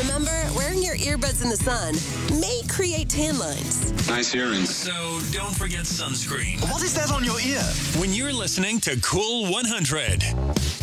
Remember, wearing your earbuds in the sun may create tan lines. Nice earrings. So don't forget sunscreen What is that on your ear? when you're listening to Cool 100.